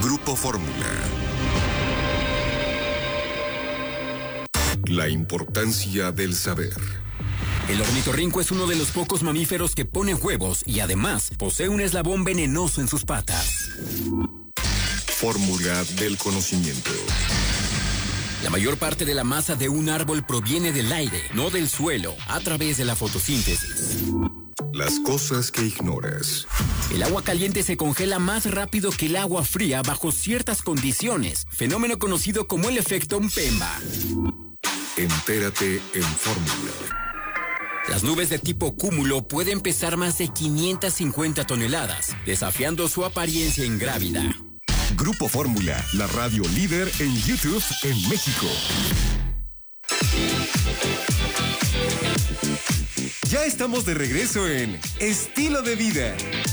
Grupo Fórmula. La importancia del saber. El ornitorrinco es uno de los pocos mamíferos que pone huevos y además posee un eslabón venenoso en sus patas. Fórmula del conocimiento. La mayor parte de la masa de un árbol proviene del aire, no del suelo, a través de la fotosíntesis. Las cosas que ignoras. El agua caliente se congela más rápido que el agua fría bajo ciertas condiciones, fenómeno conocido como el efecto Mpemba. Entérate en Fórmula. Las nubes de tipo cúmulo pueden pesar más de 550 toneladas, desafiando su apariencia ingrávida. Grupo Fórmula, la radio líder en YouTube en México. Ya estamos de regreso en Estilo de Vida.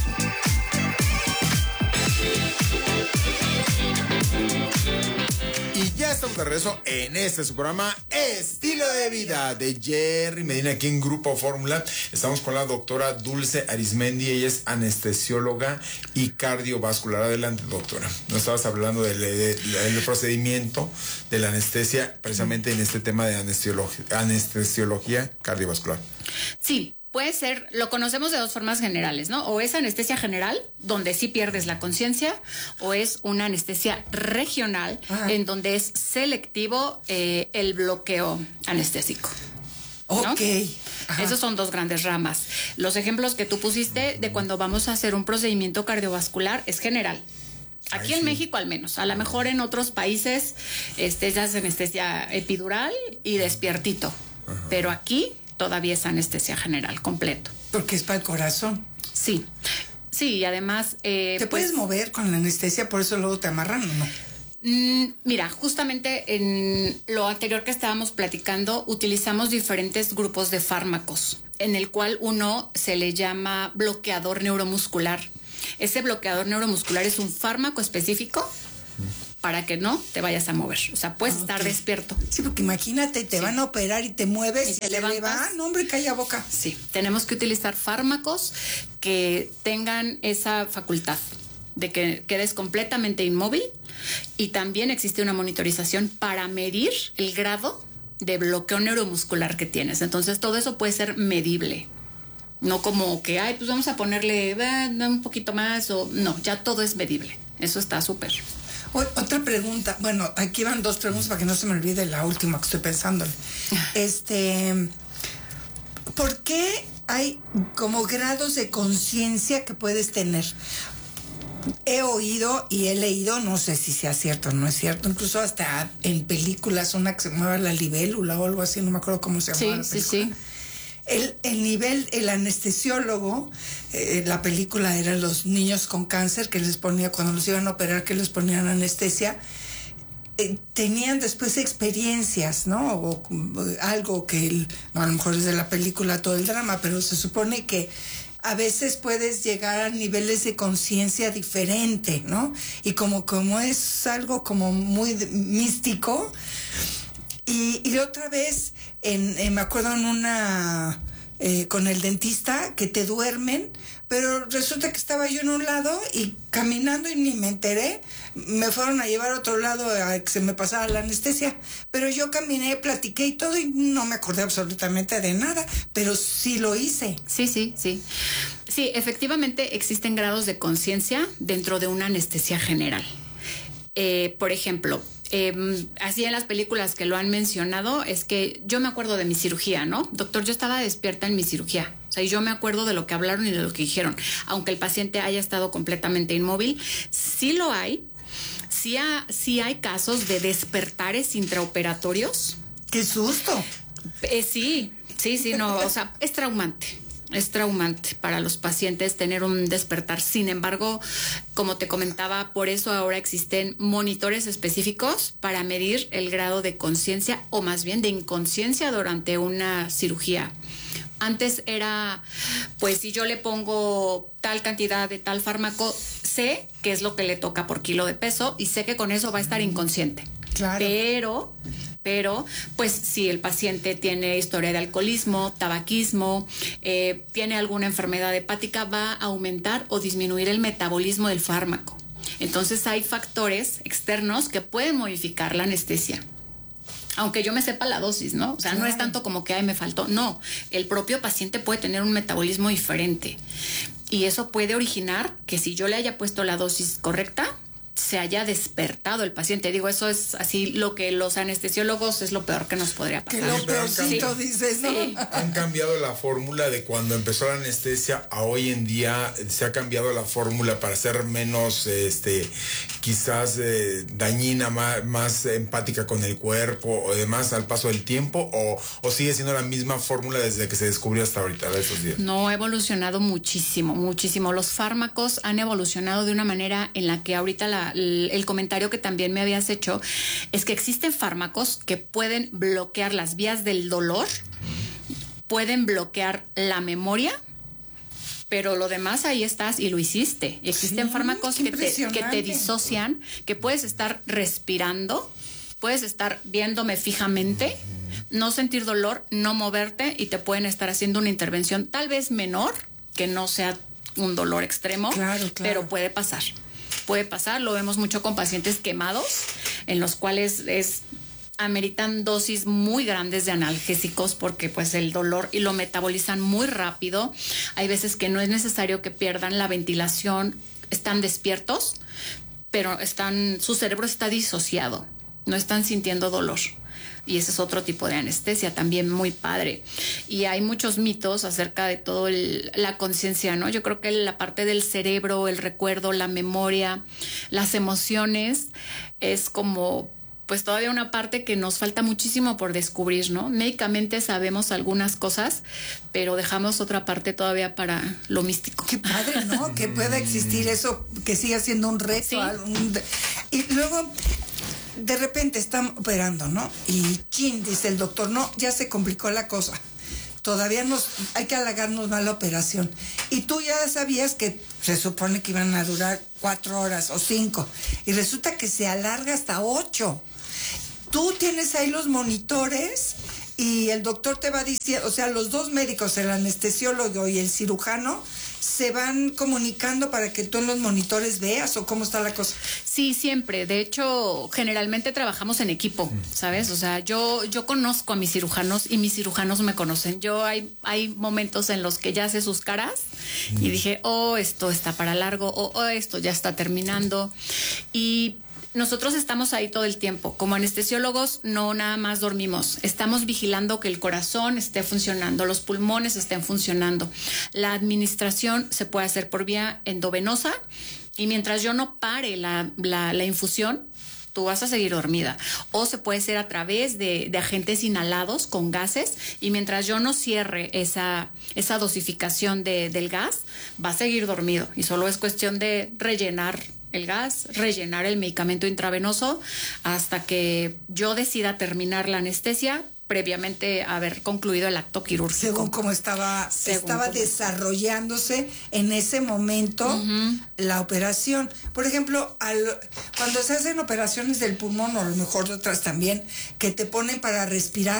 Y ya estamos de regreso en su programa Estilo de Vida de Jerry Medina aquí en Grupo Fórmula. Estamos con la doctora Dulce Arismendi, ella es anestesióloga y cardiovascular. Adelante, doctora. Nos estabas hablando del procedimiento de la anestesia, precisamente en este tema de anestesiología cardiovascular. Sí. Puede ser, lo conocemos de dos formas generales, ¿no? O es anestesia general, donde sí pierdes la conciencia, o es una anestesia regional, en donde es selectivo el bloqueo anestésico, ¿no? Ok. Esos son dos grandes ramas. Los ejemplos que tú pusiste de cuando vamos a hacer un procedimiento cardiovascular es general. Aquí en México al menos, a lo mejor en otros países ya es anestesia epidural y despiertito, pero aquí todavía es anestesia general, completo. Porque es para el corazón. Sí, y además... ¿Te puedes mover con la anestesia, por eso luego te amarran o no? Mira, justamente en lo anterior que estábamos platicando, utilizamos diferentes grupos de fármacos, en el cual uno se le llama bloqueador neuromuscular. Ese bloqueador neuromuscular es un fármaco específico para que no te vayas a mover. O sea, puedes estar despierto. Sí, porque imagínate, te van a operar y te mueves y te levantas. No, hombre, calla boca. Sí, tenemos que utilizar fármacos que tengan esa facultad de que quedes completamente inmóvil, y también existe una monitorización para medir el grado de bloqueo neuromuscular que tienes. Entonces, todo eso puede ser medible. No como que, pues vamos a ponerle un poquito más, o no, ya todo es medible. Eso está súper. Otra pregunta, bueno, aquí van dos preguntas para que no se me olvide la última que estoy pensándole. ¿Por qué hay como grados de conciencia que puedes tener? He oído y he leído, no sé si sea cierto o no es cierto, incluso hasta en películas, una que se llamaba La Libélula o algo así, no me acuerdo cómo se llamaba la película. Sí. El nivel, el anestesiólogo, la película era los niños con cáncer que les ponía, cuando los iban a operar, que les ponían anestesia, tenían después experiencias, ¿no? O algo que, a lo mejor es de la película todo el drama, pero se supone que a veces puedes llegar a niveles de conciencia diferente, ¿no? Y como es algo como muy místico. Y otra vez, me acuerdo en una, con el dentista, que te duermen, pero resulta que estaba yo en un lado y caminando y ni me enteré, me fueron a llevar a otro lado a que se me pasara la anestesia, pero yo caminé, platiqué y todo y no me acordé absolutamente de nada, pero sí lo hice. Sí. Sí, efectivamente existen grados de conciencia dentro de una anestesia general. Por ejemplo, así en las películas que lo han mencionado, es que yo me acuerdo de mi cirugía, ¿no? Doctor, yo estaba despierta en mi cirugía. O sea, y yo me acuerdo de lo que hablaron y de lo que dijeron. Aunque el paciente haya estado completamente inmóvil, sí lo hay. Sí hay casos de despertares intraoperatorios. ¡Qué susto! Sí, no, o sea, es traumante. Es traumante para los pacientes tener un despertar. Sin embargo, como te comentaba, por eso ahora existen monitores específicos para medir el grado de conciencia, o más bien de inconsciencia, durante una cirugía. Antes era, pues si yo le pongo tal cantidad de tal fármaco, sé qué es lo que le toca por kilo de peso y sé que con eso va a estar inconsciente. Claro. Pero, pues, si el paciente tiene historia de alcoholismo, tabaquismo, tiene alguna enfermedad hepática, va a aumentar o disminuir el metabolismo del fármaco. Entonces hay factores externos que pueden modificar la anestesia. Aunque yo me sepa la dosis, ¿no? O sea, no es tanto como que, ay, me faltó. No, el propio paciente puede tener un metabolismo diferente. Y eso puede originar que si yo le haya puesto la dosis correcta, se haya despertado el paciente. Digo, eso es así lo que los anestesiólogos es lo peor que nos podría pasar. Que lo peorcito dices, ¿no? Sí. Han cambiado la fórmula de cuando empezó la anestesia a hoy en día. Se ha cambiado la fórmula para ser menos, quizás dañina, más empática con el cuerpo o demás al paso del tiempo, o sigue siendo la misma fórmula desde que se descubrió hasta ahorita, de esos días. No, ha evolucionado muchísimo, muchísimo. Los fármacos han evolucionado de una manera en la que ahorita el comentario que también me habías hecho es que existen fármacos que pueden bloquear las vías del dolor, pueden bloquear la memoria, pero lo demás ahí estás y lo hiciste. Existen fármacos que te disocian, que puedes estar respirando, puedes estar viéndome fijamente, no sentir dolor, no moverte, y te pueden estar haciendo una intervención tal vez menor, que no sea un dolor extremo, claro. Pero puede pasar. Puede pasar, lo vemos mucho con pacientes quemados, en los cuales ameritan dosis muy grandes de analgésicos porque pues el dolor y lo metabolizan muy rápido. Hay veces que no es necesario que pierdan la ventilación, están despiertos, pero su cerebro está disociado, no están sintiendo dolor. Y ese es otro tipo de anestesia también muy padre. Y hay muchos mitos acerca de todo la conciencia, ¿no? Yo creo que la parte del cerebro, el recuerdo, la memoria, las emociones, es como pues todavía una parte que nos falta muchísimo por descubrir, ¿no? Médicamente sabemos algunas cosas, pero dejamos otra parte todavía para lo místico. Qué padre, ¿no? Que pueda existir eso, que siga siendo un reto. Sí. Y luego, de repente están operando, ¿no? Y chin, dice el doctor, no, ya se complicó la cosa. Todavía hay que alargarnos más la operación. Y tú ya sabías que se supone que iban a durar 4 horas o 5. Y resulta que se alarga hasta 8. Tú tienes ahí los monitores y el doctor te va diciendo, o sea, los dos médicos, el anestesiólogo y el cirujano, se van comunicando para que tú en los monitores veas, ¿o cómo está la cosa? Sí, siempre. De hecho, generalmente trabajamos en equipo, ¿sabes? O sea, yo conozco a mis cirujanos y mis cirujanos me conocen. Hay momentos en los que ya sé sus caras y dije, esto está para largo, esto ya está terminando. Y nosotros estamos ahí todo el tiempo. Como anestesiólogos no nada más dormimos. Estamos vigilando que el corazón esté funcionando, los pulmones estén funcionando. La administración se puede hacer por vía endovenosa y mientras yo no pare la infusión, tú vas a seguir dormida. O se puede hacer a través de agentes inhalados con gases y mientras yo no cierre esa dosificación del gas, va a seguir dormido. Y solo es cuestión de rellenar el gas, rellenar el medicamento intravenoso hasta que yo decida terminar la anestesia previamente haber concluido el acto quirúrgico. Según cómo estaba desarrollándose en ese momento la operación. Por ejemplo, cuando se hacen operaciones del pulmón, o a lo mejor de otras también, que te ponen para respirar.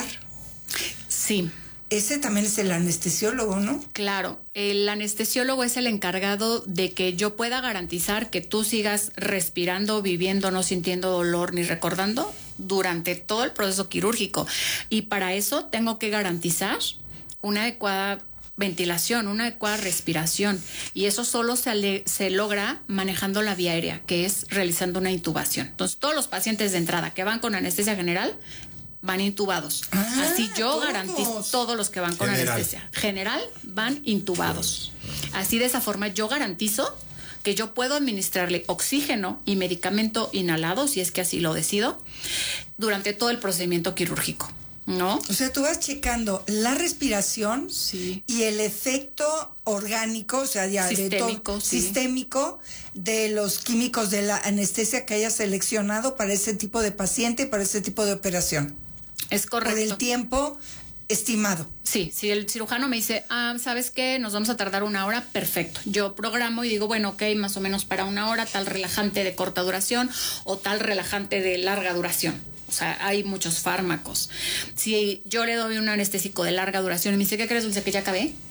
Sí. Ese también es el anestesiólogo, ¿no? Claro, el anestesiólogo es el encargado de que yo pueda garantizar que tú sigas respirando, viviendo, no sintiendo dolor ni recordando durante todo el proceso quirúrgico. Y para eso tengo que garantizar una adecuada ventilación, una adecuada respiración. Y eso solo se logra manejando la vía aérea, que es realizando una intubación. Entonces, todos los pacientes de entrada que van con anestesia general van intubados. Así yo garantizo, todos los que van con anestesia general van intubados. Así de esa forma yo garantizo que yo puedo administrarle oxígeno y medicamento inhalado, si es que así lo decido, durante todo el procedimiento quirúrgico, ¿no? O sea, tú vas checando la respiración y el efecto orgánico, o sea, ya sistémico de los químicos de la anestesia que hayas seleccionado para ese tipo de paciente, para ese tipo de operación. Es correcto. Por el tiempo estimado. Sí, si el cirujano me dice, ¿sabes qué? Nos vamos a tardar 1 hora, perfecto. Yo programo y digo, bueno, ok, más o menos para 1 hora, tal relajante de corta duración o tal relajante de larga duración. O sea, hay muchos fármacos. Si yo le doy un anestésico de larga duración y me dice, ¿qué crees, Dulce? Que ya acabé.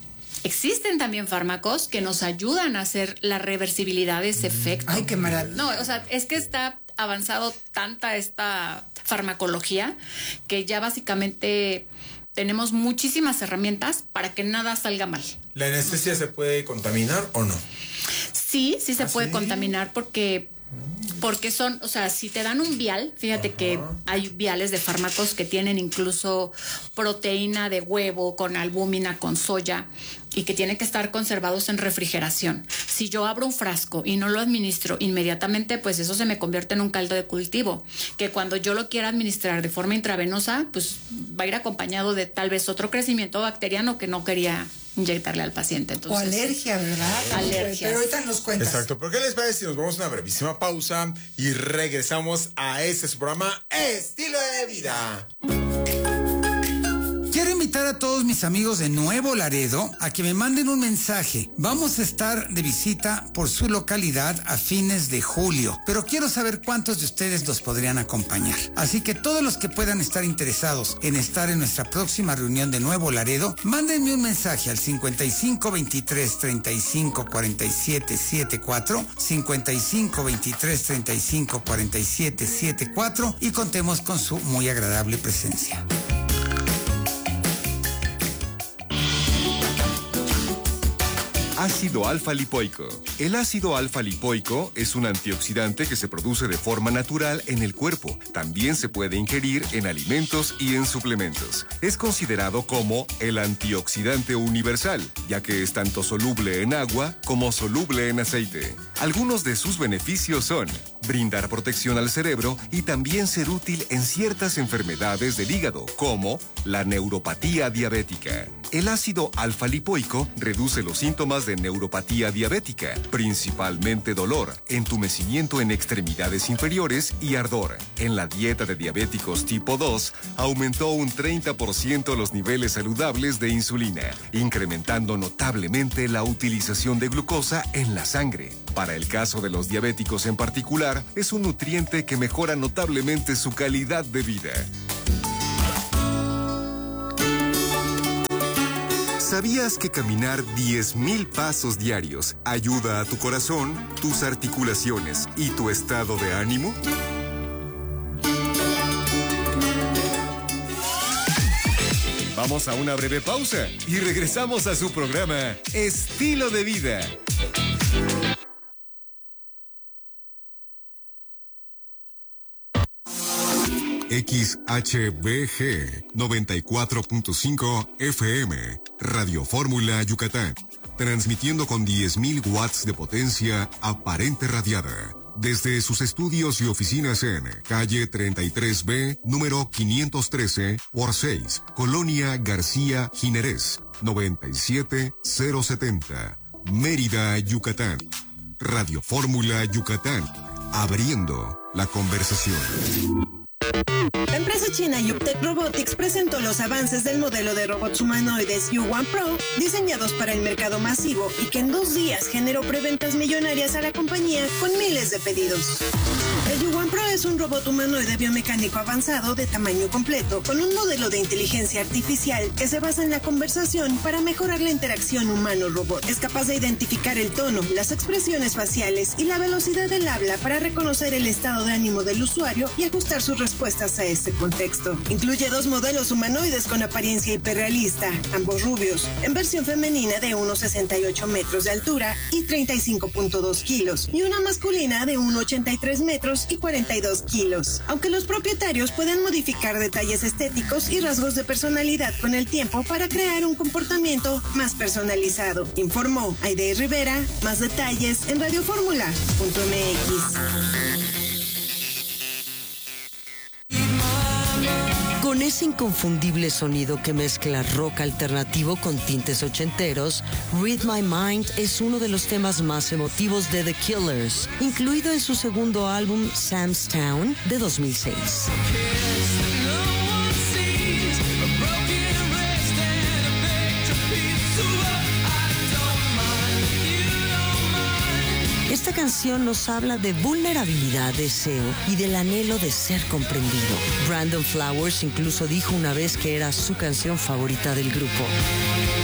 existen también fármacos que nos ayudan a hacer la reversibilidad de ese efecto. Ay, qué maravilla. No, o sea, es que está avanzado tanta esta farmacología que ya básicamente tenemos muchísimas herramientas para que nada salga mal. ¿La anestesia se puede contaminar o no? Sí se puede contaminar porque son, o sea, si te dan un vial, fíjate que hay viales de fármacos que tienen incluso proteína de huevo con albúmina, con soya, y que tienen que estar conservados en refrigeración. Si yo abro un frasco y no lo administro inmediatamente, pues eso se me convierte en un caldo de cultivo, que cuando yo lo quiera administrar de forma intravenosa, pues va a ir acompañado de tal vez otro crecimiento bacteriano que no quería inyectarle al paciente. Entonces, o alergia, ¿verdad? Alergias. Pero ahorita nos cuentas. Exacto. ¿Pero qué les parece si nos vamos a una brevísima pausa y regresamos a su programa Estilo de Vida? Quiero invitar a todos mis amigos de Nuevo Laredo a que me manden un mensaje. Vamos a estar de visita por su localidad a fines de julio, pero quiero saber cuántos de ustedes nos podrían acompañar. Así que todos los que puedan estar interesados en estar en nuestra próxima reunión de Nuevo Laredo, mándenme un mensaje al 55 23 35 47 74, 55 23 35 47 74 y contemos con su muy agradable presencia. Ácido alfa-lipoico. El ácido alfa-lipoico es un antioxidante que se produce de forma natural en el cuerpo. También se puede ingerir en alimentos y en suplementos. Es considerado como el antioxidante universal, ya que es tanto soluble en agua como soluble en aceite. Algunos de sus beneficios son brindar protección al cerebro y también ser útil en ciertas enfermedades del hígado, como la neuropatía diabética. El ácido alfa-lipoico reduce los síntomas de neuropatía diabética, principalmente dolor, entumecimiento en extremidades inferiores y ardor. En la dieta de diabéticos tipo 2, aumentó un 30% los niveles saludables de insulina, incrementando notablemente la utilización de glucosa en la sangre. Para el caso de los diabéticos en particular, es un nutriente que mejora notablemente su calidad de vida. ¿Sabías que caminar 10,000 pasos diarios ayuda a tu corazón, tus articulaciones y tu estado de ánimo? Vamos a una breve pausa y regresamos a su programa Estilo de Vida. XHBG 94.5 FM, Radio Fórmula Yucatán, transmitiendo con 10,000 watts de potencia aparente radiada, desde sus estudios y oficinas en calle 33B, número 513 por 6, Colonia García Jiménez, 97070, Mérida, Yucatán. Radio Fórmula Yucatán, abriendo la conversación. La empresa china Yuptec Robotics presentó los avances del modelo de robots humanoides U1 Pro, diseñados para el mercado masivo y que en 2 días generó preventas millonarias a la compañía con miles de pedidos. El U1 Pro es un robot humanoide biomecánico avanzado de tamaño completo, con un modelo de inteligencia artificial que se basa en la conversación para mejorar la interacción humano-robot. Es capaz de identificar el tono, las expresiones faciales y la velocidad del habla para reconocer el estado de ánimo del usuario y ajustar sus respuestas a este contexto. Incluye 2 modelos humanoides con apariencia hiperrealista, ambos rubios, en versión femenina de 1,68 metros de altura y 35.2 kilos, y una masculina de 1,83 metros y 42 kilos. Aunque los propietarios pueden modificar detalles estéticos y rasgos de personalidad con el tiempo para crear un comportamiento más personalizado, informó Aide Rivera. Más detalles en radioformula.mx. Con ese inconfundible sonido que mezcla rock alternativo con tintes ochenteros, Read My Mind es uno de los temas más emotivos de The Killers, incluido en su segundo álbum Sam's Town de 2006. Esta canción nos habla de vulnerabilidad, deseo y del anhelo de ser comprendido. Brandon Flowers incluso dijo una vez que era su canción favorita del grupo.